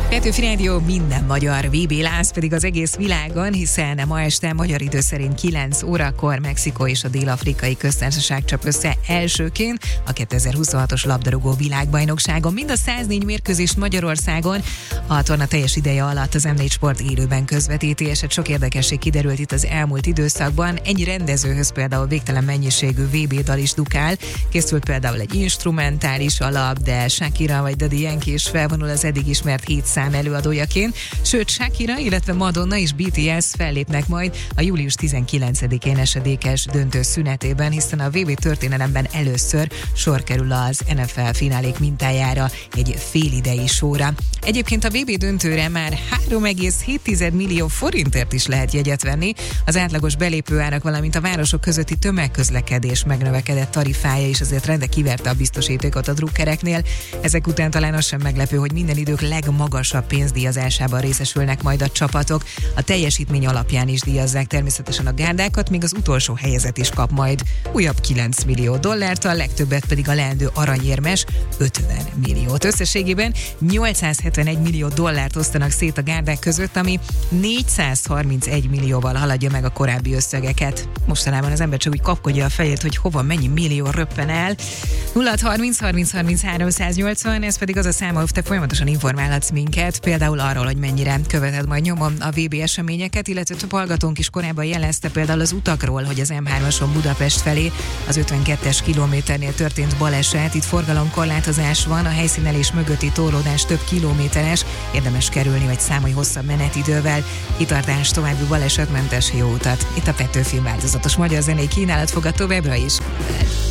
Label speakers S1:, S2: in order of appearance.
S1: Petőfi Rádió, minden magyar VB láz pedig az egész világon, hiszen ma este magyar idő szerint 9 órakor Mexikó és a Dél-Afrikai Köztársaság csap össze elsőként a 2026-os labdarúgó világbajnokságon. Mind a 104 mérkőzést Magyarországon a torna teljes ideje alatt az M4 Sport élőben közvetíti, és sok érdekesség kiderült itt az elmúlt időszakban. Ennyi rendezőhöz például végtelen mennyiségű VB dal is dukál. Készült például egy instrumentális alap, de Shakira vagy Daddy Yankee is felvonul az eddig ismert 7 szám előadójaként, sőt Shakira, illetve Madonna és BTS fellépnek majd a július 19-én esedékes döntő szünetében, hiszen a VB történelemben először sor kerül az NFL finálék mintájára egy félidei showra. Egyébként a VB döntőre már 3,7 millió forintért is lehet jegyet venni. Az átlagos belépőárak, valamint a városok közötti tömegközlekedés megnövekedett tarifája is azért rendre kiverte a biztosítékot a drukkereknél. Ezek után talán az sem meglepő, hogy minden idők legmagasabb pénzdíjazásában részesülnek majd a csapatok. A teljesítmény alapján is díjazzák természetesen a gárdákat, még az utolsó helyezett is kap majd újabb $9 millió, a legtöbbet pedig a leendő aranyérmes 50 milliót. Összességében $871 millió osztanak szét a gárdák között, ami 431 millióval haladja meg a korábbi összegeket. Mostanában az ember csak úgy kapkodja a fejét, hogy hova mennyi millió röppen el. 0630 30 33 180, ez pedig az a szám, ahol te folyamatosan informálhatsz minket, például arról, hogy mennyire követed majd nyomon a VB eseményeket, illetve több hallgatónk is korábban jelezte például az utakról, hogy az M3-ason Budapest felé az 52-es kilométernél történt baleset, itt forgalomkorlátozás van, a helyszínelés mögötti torlódás több kilométeres, érdemes kerülni, vagy számolj hosszabb menetidővel, kitartás, további balesetmentes jó utat. Itt a Petőfi változatos magyar zenei kínálat fogad továbbra is.